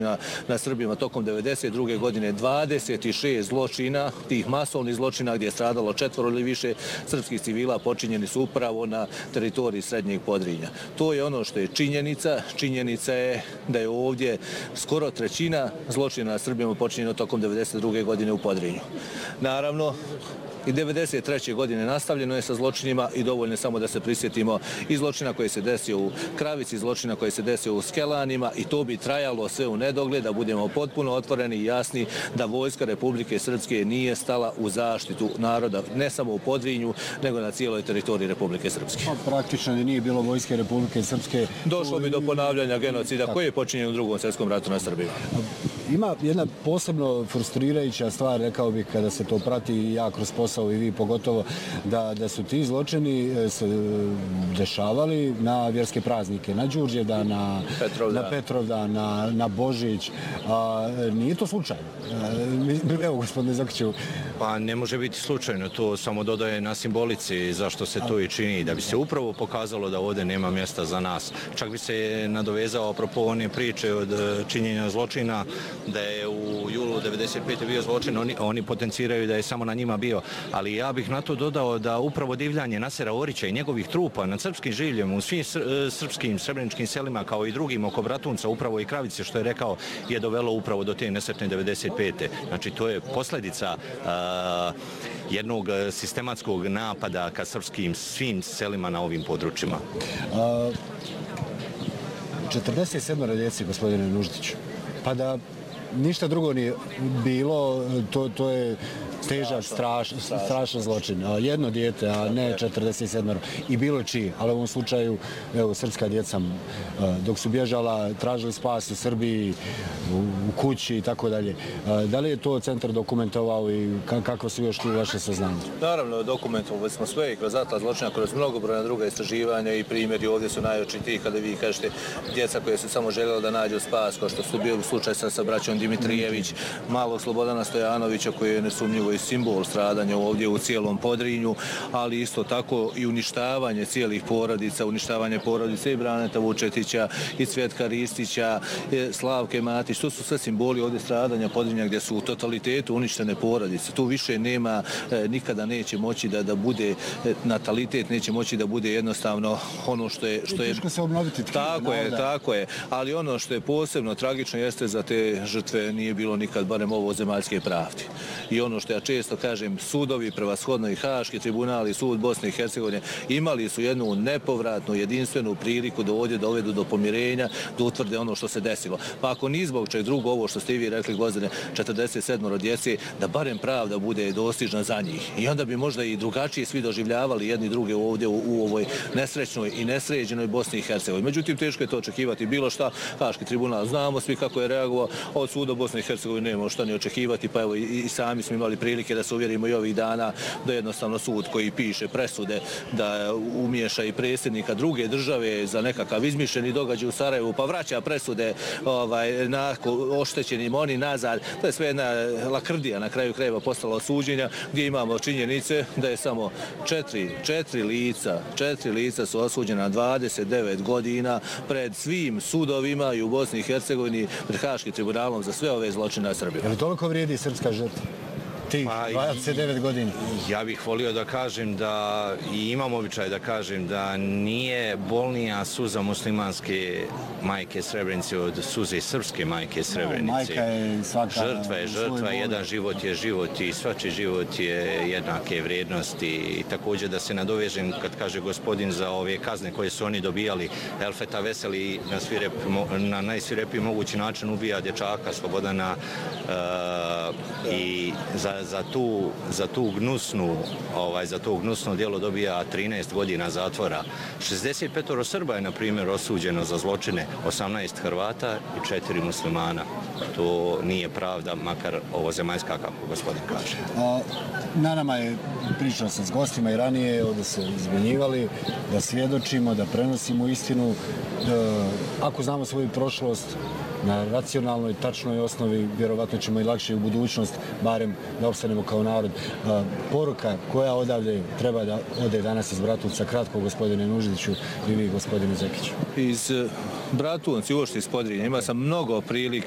na Srbima tokom 1992. godine 26 zločina, tih masovnih zločina gdje je stradalo 4 ili više srpskih civila počinjeni su upravo na teritoriji Srednjeg Podrinja. To je ono što je činjenica. Činjenica je da je ovdje skoro trećina zločina na Srbima počinjeno tokom 1992. godine u Podrinju. Naravno, i 1993. godine nastavljeno je sa zločinima i dovoljno je samo da se prisjetimo i zločina koji se desio u Kravici, zločina koji se desio u Skelanima i to bi trajalo sve u nedogled, da budemo potpuno otvoreni i jasni da vojska Republike Srpske nije stala u zaštitu naroda, ne samo u Podrinju, nego na cijeloj teritoriji Republike Srpske. Praktično da nije bilo vojske Republike Srpske. Došlo bi do ponavljanja genocida koji je počinjen u Drugom svjetskom ratu na Srbima. Ima jedna posebno frustrirajuća stvar, rekao bih, kada se to prati i ja kroz posao i vi pogotovo, da su ti zločini se dešavali na vjerske praznike, na Đurđevdan, na Petrovdan, na Božić. Nije to slučajno. Evo, gospodine Zokiću. Pa ne može biti slučajno, to samo dodaje na simbolici zašto se to i čini, da bi se upravo pokazalo da ovdje nema mjesta za nas. Čak bi se nadovezao apropo one priče od činjenja zločina, da je u julu 1995. bio zločin, oni potenciraju da je samo na njima bio, ali ja bih na to dodao da upravo divljanje Nasera Orića i njegovih trupa nad srpskim življem u svim srpskim srebreničkim selima kao i drugim oko Bratunca, upravo i Kravice, što je rekao, je dovelo upravo do te nesretne 1995. Znači to je posljedica jednog sistematskog napada ka srpskim svim selima na ovim područjima. 47 djece, gospodine Nuždiću. Pa da ništa drugo nije bilo, to je težak, strašan zločin. Jedno dijete, a ne 47. I bilo čiji, ali u ovom slučaju, evo, srpska djeca, dok su bježala, tražili spas u Srbiji, u kući i tako dalje. Da li je to centar dokumentovao i kako su još tu vaše saznanje? Naravno, dokumentovali smo sve i kroz atlas zločina, kroz mnogobrojna druga istraživanja i primjeri ovdje su najočitiji kada vi kažete djeca koje su samo željela da nađu spas, kao što su bili slučaj sa braćom Dimitrijević, malog Slobodana Stojanovića koji je nesumnjivo i simbol stradanja ovdje u cijelom Podrinju, ali isto tako i uništavanje cijelih porodica, uništavanje porodice i Braneta Vučetića, i Cvetka Ristića, Slavke Matić. To su sve simboli ovdje stradanja Podrinja gdje su u totalitetu uništene porodice. Tu više nema, nikada neće moći da bude natalitet, neće moći da bude jednostavno ono što je... Teško se obnoviti. Tako je. Ali ono što je posebno tragično jeste za te žrtve nije bilo nikad barem ovo zemaljske pravde. I ono što ja često kažem, sudovi, prevashodno i Haški tribunal i sud Bosne i Hercegovine imali su jednu nepovratnu, jedinstvenu priliku da ovdje dovedu do pomirenja, da utvrde ono što se desilo. Pa ako ni zbog čeg drugo, ovo što ste i vi rekli, Gvozdene, 47 djece, da barem pravda bude dostižna za njih. I onda bi možda i drugačije svi doživljavali jedni druge ovdje u ovoj nesrećnoj i nesređenoj Bosni i Hercegovini. Međutim, teško je to očekivati bilo šta. Haški tribunal, znamo svi kako je reagovao, od suda Bosne i Hercegovine nemamo šta ni očekivati, pa evo i sami smo imali prilike da se uvjerimo i ovih dana da jednostavno sud koji piše presude da umješa i predsjednika druge države za nekakav izmišljeni događaj u Sarajevu, pa vraća presude oštećenim oni nazad. To je sve jedna lakrdija na kraju krajeva postala osuđenja gdje imamo činjenice da je samo četiri lica su osuđena 29 godina pred svim sudovima i u Bosni i Hercegovini pred Haškim tribunalom za sve ove zločine na Srbiju. Je li toliko vrijedi srpska žrtva? 29 godina. Ja bih volio da kažem da, i imam običaj da kažem, da nije bolnija suza muslimanske majke Srebrenice od suze srpske majke Srebrenice. Majka je svaka... Žrtva je žrtva, jedan život je život i svači život je jednake vrijednosti. I također da se nadovežem kad kaže gospodin za ove kazne koje su oni dobijali. Elfeta Veseli na najsvirepiji mogući način ubija dječaka Slobodana i za tu gnusno djelo dobija 13 godina zatvora. 65 Srba je, na primjer, osuđeno za zločine, 18 Hrvata i 4 muslimana. To nije pravda, makar ovo zemaljska, kako gospodin kaže. Na nama je, pričao sam s gostima i ranije, ovdje se izmenjivali, da svjedočimo, da prenosimo istinu. Ako znamo svoju prošlost, na racionalnoj, tačnoj osnovi, vjerovatno ćemo i lakše u budućnost, barem da opstanemo kao narod. Poruka koja odavde treba da ode danas iz Bratunca, kratko, gospodine Nuždiću i vi, gospodine Zekiću. Iz Bratunca i uopšte iz Podrinja ima sam mnogo prilike